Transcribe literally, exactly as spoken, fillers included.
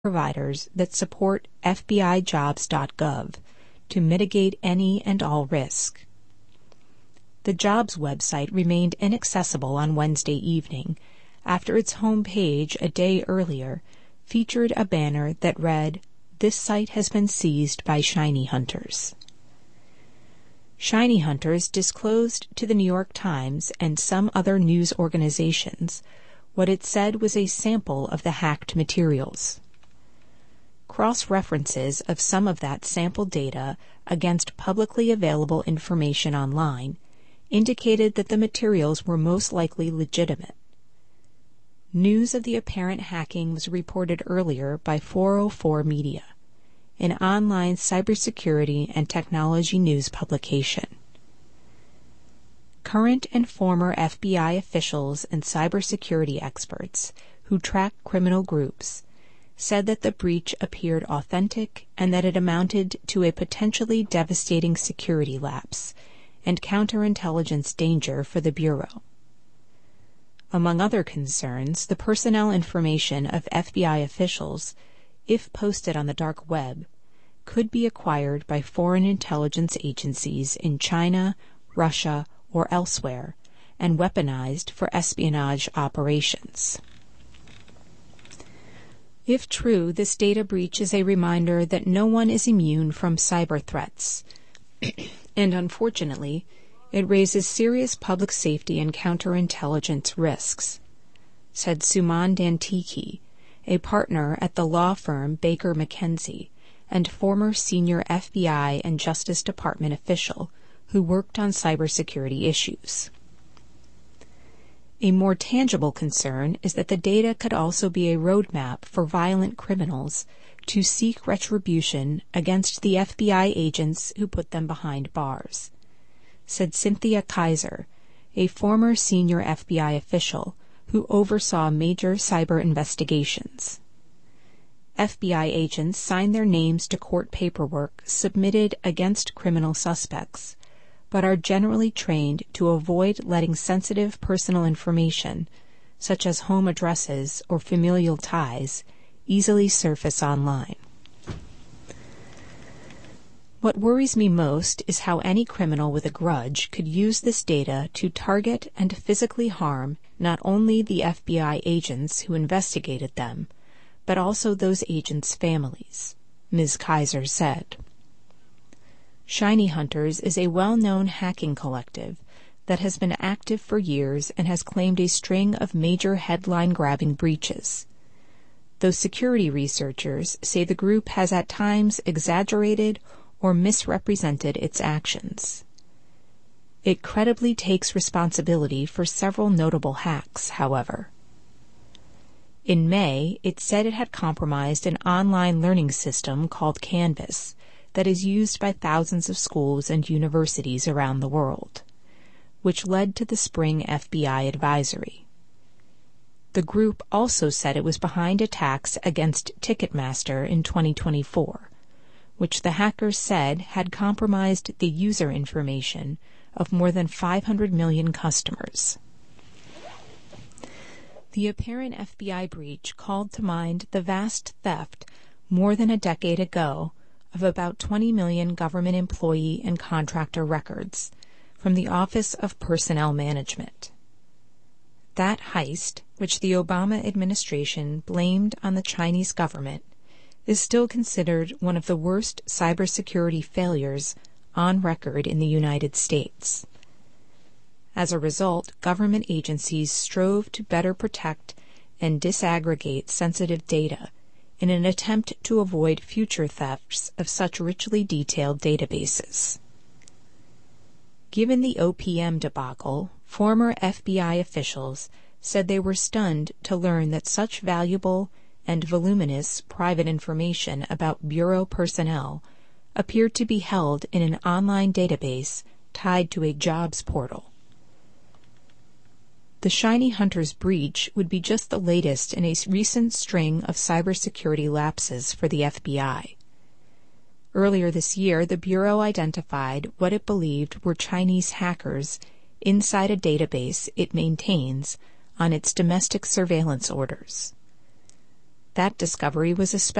providers that support F B I jobs dot gov to mitigate any and all risk. The Jobs website remained inaccessible on Wednesday evening after its homepage a day earlier featured a banner that read, "This site has been seized by Shiny Hunters." Shiny Hunters disclosed to the New York Times and some other news organizations what it said was a sample of the hacked materials. Cross-references of some of that sample data against publicly available information online indicated that the materials were most likely legitimate. News of the apparent hacking was reported earlier by four oh four Media, an online cybersecurity and technology news publication. Current and former F B I officials and cybersecurity experts who track criminal groups said that the breach appeared authentic and that it amounted to a potentially devastating security lapse and counterintelligence danger for the Bureau. Among other concerns, the personnel information of F B I officials, if posted on the dark web, could be acquired by foreign intelligence agencies in China, Russia, or elsewhere, and weaponized for espionage operations. If true, this data breach is a reminder that no one is immune from cyber threats, and unfortunately, it raises serious public safety and counterintelligence risks, said Suman Dantiki, a partner at the law firm Baker McKenzie and former senior F B I and Justice Department official who worked on cybersecurity issues. A more tangible concern is that the data could also be a roadmap for violent criminals to seek retribution against the F B I agents who put them behind bars, said Cynthia Kaiser, a former senior F B I official who oversaw major cyber investigations. F B I agents sign their names to court paperwork submitted against criminal suspects, but are generally trained to avoid letting sensitive personal information, such as home addresses or familial ties, easily surface online. What worries me most is how any criminal with a grudge could use this data to target and physically harm not only the F B I agents who investigated them, but also those agents' families, Miz Kaiser said. Shiny Hunters is a well-known hacking collective that has been active for years and has claimed a string of major headline-grabbing breaches, though security researchers say the group has at times exaggerated or misrepresented its actions. It credibly takes responsibility for several notable hacks, however. In May, it said it had compromised an online learning system called Canvas that is used by thousands of schools and universities around the world, which led to the spring F B I advisory. The group also said it was behind attacks against Ticketmaster in twenty twenty-four, which the hackers said had compromised the user information of more than five hundred million customers. The apparent F B I breach called to mind the vast theft more than a decade ago of about twenty million government employee and contractor records from the Office of Personnel Management. That heist, which the Obama administration blamed on the Chinese government, is still considered one of the worst cybersecurity failures on record in the United States. As a result, government agencies strove to better protect and disaggregate sensitive data in an attempt to avoid future thefts of such richly detailed databases. Given the O P M debacle, former F B I officials said they were stunned to learn that such valuable and voluminous private information about Bureau personnel appeared to be held in an online database tied to a jobs portal. The Shiny Hunters breach would be just the latest in a recent string of cybersecurity lapses for the F B I. Earlier this year, the Bureau identified what it believed were Chinese hackers inside a database it maintains on its domestic surveillance orders. That discovery was especially